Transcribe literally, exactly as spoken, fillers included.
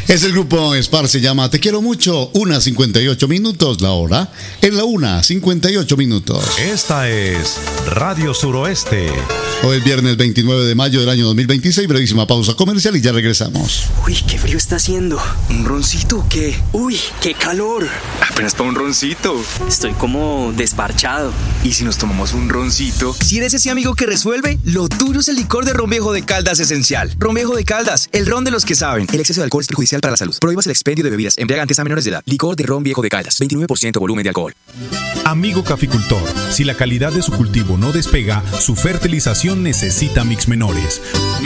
Es el grupo Spar, se llama Te quiero mucho, una cincuenta y ocho minutos la hora, en la una cincuenta y ocho minutos. Esta es Radio Suroeste. Hoy es viernes veintinueve de mayo del año dos mil veintiséis, brevísima pausa comercial y ya regresamos. Uy, qué frío está haciendo. ¿Un roncito o qué? Uy, qué calor. Apenas para un roncito. Estoy como desparchado. ¿Y si nos tomamos un roncito? Si eres ese amigo que resuelve, lo tuyo es el licor de Ron Viejo de Caldas Esencial. Ron Viejo de Caldas, el ron de los que saben. El exceso de alcohol es perjudicial para la salud. Prohíbas el expendio de bebidas embriagantes a menores de edad. Licor de Ron Viejo de Caldas, veintinueve por ciento volumen de alcohol. Amigo caficultor, si la calidad de su cultivo no despega, su fertilización necesita Mix Menores.